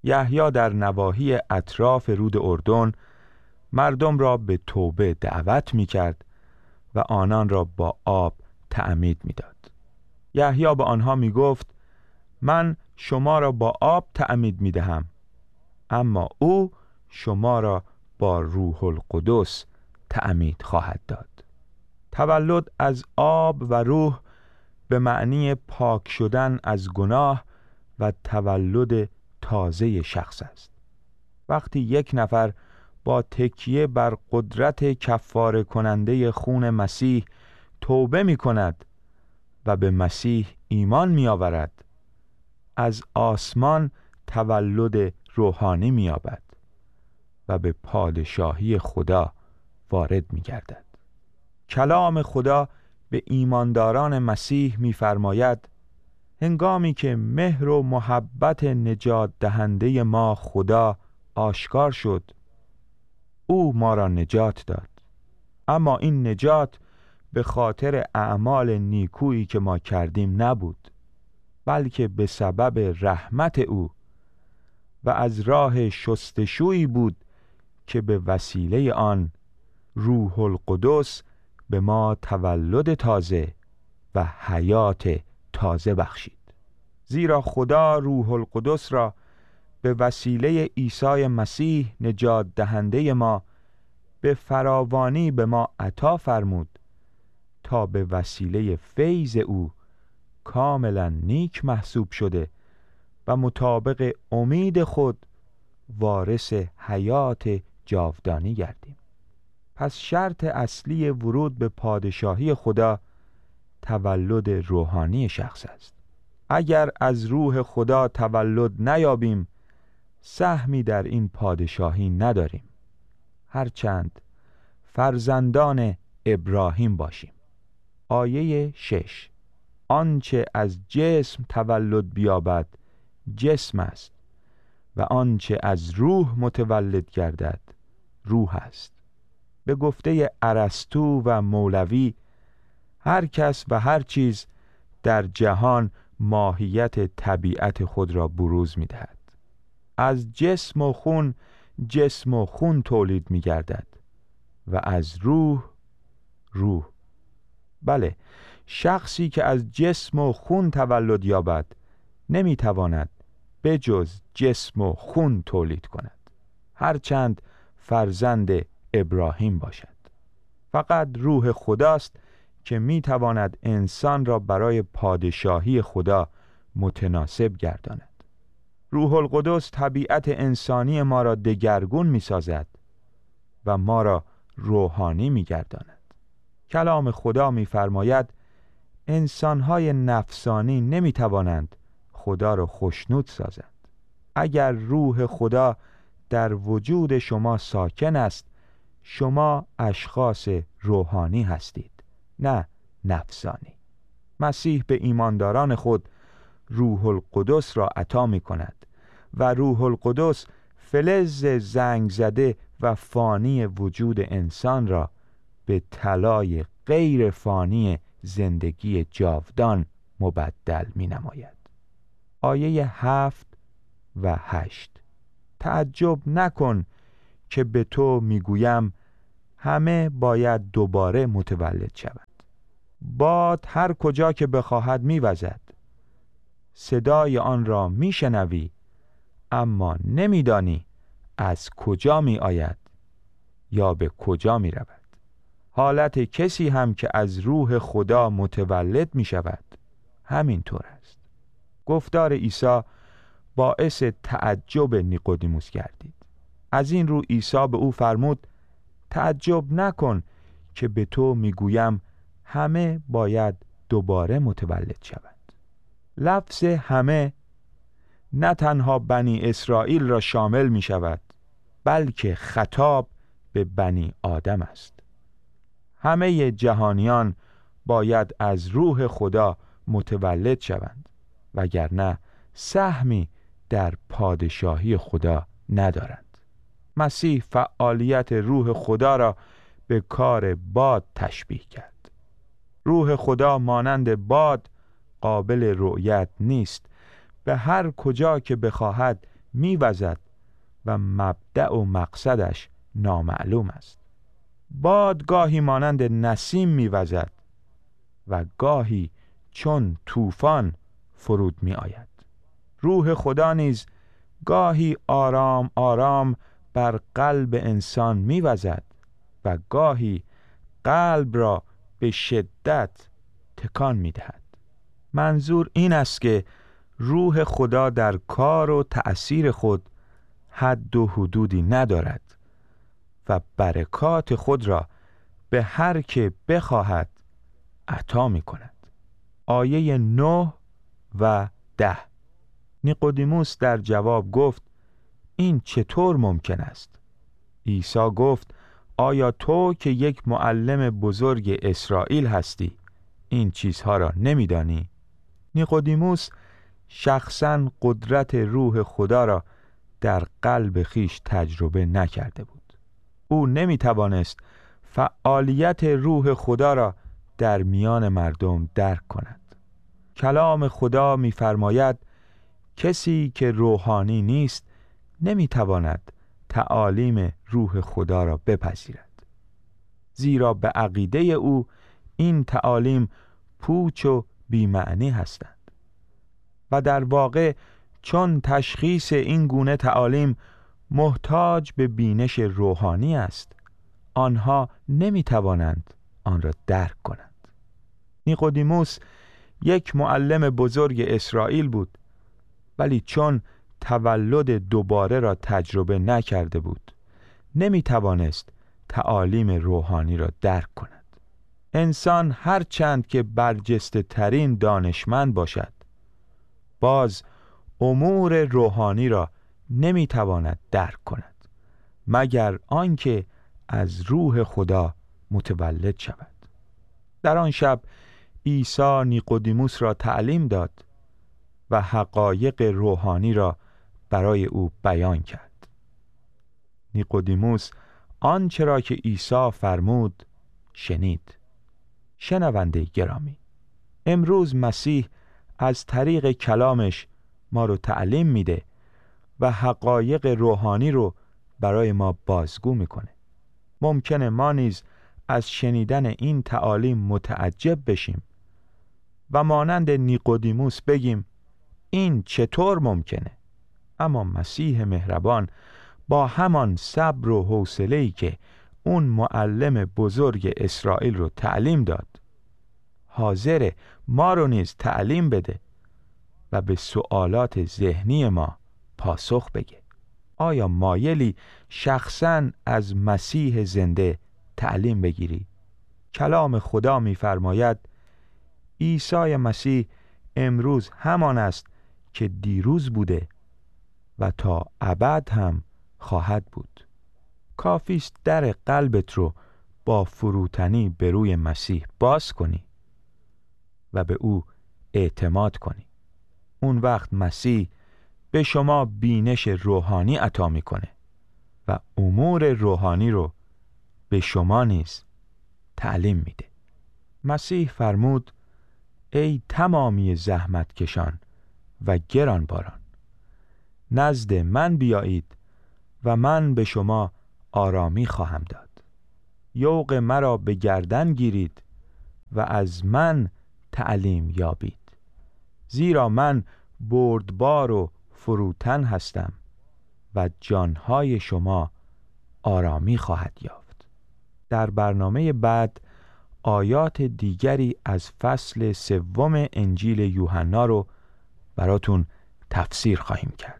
یحیی در نواحی اطراف رود اردن مردم را به توبه دعوت می‌کرد و آنان را با آب تعمید می‌داد. یحیی به آنها می‌گفت: من شما را با آب تعمید می‌دهم، اما او شما را با روح القدس تعمید خواهد داد. تولد از آب و روح به معنی پاک شدن از گناه و تولد تازه شخص است. وقتی یک نفر با تکیه بر قدرت کفاره کننده خون مسیح توبه می کند و به مسیح ایمان می آورد، از آسمان تولد روحانی می یابد و به پادشاهی خدا وارد می گردد. کلام خدا به ایمانداران مسیح می فرماید: هنگامی که مهر و محبت نجات دهنده ما خدا آشکار شد، او ما را نجات داد. اما این نجات به خاطر اعمال نیکویی که ما کردیم نبود، بلکه به سبب رحمت او و از راه شستشویی بود که به وسیله آن روح القدس به ما تولد تازه و حیات تازه بخشید. زیرا خدا روح القدس را به وسیله عیسی مسیح نجات دهنده ما به فراوانی به ما عطا فرمود تا به وسیله فیض او کاملا نیک محسوب شده و مطابق امید خود وارث حیات جاودانی گردیم. پس شرط اصلی ورود به پادشاهی خدا تولد روحانی شخص است. اگر از روح خدا تولد نیابیم، سهمی در این پادشاهی نداریم، هرچند فرزندان ابراهیم باشیم. آیه 6: آنچه از جسم تولد بیابد جسم است و آنچه از روح متولد گردد روح است. به گفته ارسطو و مولوی، هر کس و هر چیز در جهان ماهیت طبیعت خود را بروز می دهد. از جسم و خون جسم و خون تولید می گردد و از روح روح. بله، شخصی که از جسم و خون تولد یابد نمی تواند به جز جسم و خون تولید کند، هرچند فرزند ابراهیم باشد. فقط روح خداست که می تواند انسان را برای پادشاهی خدا متناسب گرداند. روح القدس طبیعت انسانی ما را دگرگون می سازد و ما را روحانی می گرداند. کلام خدا می فرماید انسانهای نفسانی نمی توانند خدا را خوشنود سازند. اگر روح خدا در وجود شما ساکن است، شما اشخاص روحانی هستید، نه نفسانی. مسیح به ایمانداران خود روح القدس را عطا می کند و روح القدس فلز زنگ زده و فانی وجود انسان را به طلای غیر فانی زندگی جاودان مبدل می نماید. آیه 7 و 8: تعجب نکن که به تو می گویم همه باید دوباره متولد شوند. باد هر کجا که بخواهد می وزد، صدای آن را می شنوی اما نمی دانی از کجا می آید یا به کجا می رود. حالت کسی هم که از روح خدا متولد می شود همین طور است. گفتار عیسی باعث تعجب نیقودیموس گردید. از این رو عیسی به او فرمود تعجب نکن که به تو میگویم همه باید دوباره متولد شوند. لفظ همه نه تنها بنی اسرائیل را شامل می شود، بلکه خطاب به بنی آدم است. همه جهانیان باید از روح خدا متولد شوند، وگرنه سهمی در پادشاهی خدا ندارند. مسیح فعالیت روح خدا را به کار باد تشبیه کرد. روح خدا مانند باد قابل رؤیت نیست، به هر کجا که بخواهد می‌وزد و مبدأ و مقصدش نامعلوم است. باد گاهی مانند نسیم می‌وزد و گاهی چون طوفان فرود می‌آید. روح خدا نیز گاهی آرام آرام بر قلب انسان می‌وزد و گاهی قلب را به شدت تکان می‌دهد. منظور این است که روح خدا در کار و تأثیر خود حد و حدودی ندارد و برکات خود را به هر که بخواهد عطا می‌کند. آیه 9 و 10. نیقودیموس در جواب گفت: این چطور ممکن است؟ عیسی گفت: آیا تو که یک معلم بزرگ اسرائیل هستی این چیزها را نمی‌دانی؟ نیقودیموس شخصاً قدرت روح خدا را در قلب خیش تجربه نکرده بود. او نمی‌توانست فعالیت روح خدا را در میان مردم درک کند. کلام خدا می‌فرماید کسی که روحانی نیست نمی‌تواند تعالیم روح خدا را بپذیرد، زیرا به عقیده او این تعالیم پوچ و بی‌معنی هستند و در واقع چون تشخیص این گونه تعالیم محتاج به بینش روحانی است، آنها نمی‌توانند آن را درک کنند. نیقودیموس یک معلم بزرگ اسرائیل بود، ولی چون تولد دوباره را تجربه نکرده بود نمی‌توانست تعالیم روحانی را درک کند. انسان هر چند که برجسته ترین دانشمند باشد باز امور روحانی را نمی‌تواند درک کند مگر آنکه از روح خدا متولد شود. در آن شب عیسی نیقودیموس را تعلیم داد و حقایق روحانی را برای او بیان کرد. نیقودیموس آنچه را که عیسی فرمود شنید. شنونده گرامی، امروز مسیح از طریق کلامش ما رو تعلیم میده و حقایق روحانی رو برای ما بازگو میکنه. ممکنه ما نیز از شنیدن این تعالیم متعجب بشیم و مانند نیقودیموس بگیم این چطور ممکنه؟ اما مسیح مهربان با همان صبر و حوصله‌ای که اون معلم بزرگ اسرائیل رو تعلیم داد حاضر ما رو نیز تعلیم بده و به سوالات ذهنی ما پاسخ بگه. آیا مایلی شخصاً از مسیح زنده تعلیم بگیری؟ کلام خدا می‌فرماید عیسی مسیح امروز همان است که دیروز بوده و تا ابد هم خواهد بود. کافیست در قلبت رو با فروتنی به روی مسیح باز کنی و به او اعتماد کنی. اون وقت مسیح به شما بینش روحانی عطا میکنه و امور روحانی رو به شما نیز تعلیم میده. مسیح فرمود ای تمامی زحمت کشان و گرانباران، نزد من بیایید و من به شما آرامی خواهم داد. یوغ مرا به گردن گیرید و از من تعلیم یابید، زیرا من بردبار و فروتن هستم و جانهای شما آرامی خواهد یافت. در برنامه بعد آیات دیگری از فصل 3 انجیل یوحنا رو براتون تفسیر خواهیم کرد.